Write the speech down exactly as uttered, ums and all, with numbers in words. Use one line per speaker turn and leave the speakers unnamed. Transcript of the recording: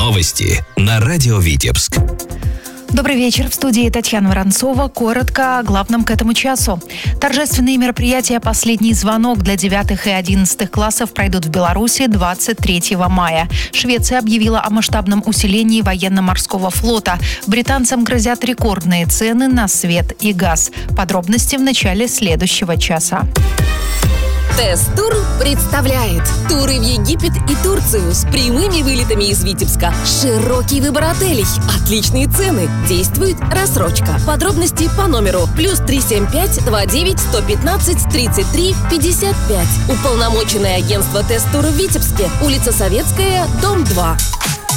Новости на радио Витебск.
Добрый вечер. В студии Татьяна Воронцова. Коротко о главном к этому часу. Торжественные мероприятия «Последний звонок» для девятых и одиннадцатых классов пройдут в Беларуси двадцать третьего мая. Швеция объявила о масштабном усилении военно-морского флота. Британцам грозят рекордные цены на свет и газ. Подробности в начале следующего часа.
Тест-тур представляет туры в Египет и Турцию с прямыми вылетами из Витебска. Широкий выбор отелей, отличные цены, действует рассрочка. Подробности по номеру плюс три семь пять два девять сто пятнадцать тридцать три пятьдесят пять. Уполномоченное агентство Тест-тур в Витебске. Улица Советская, дом два.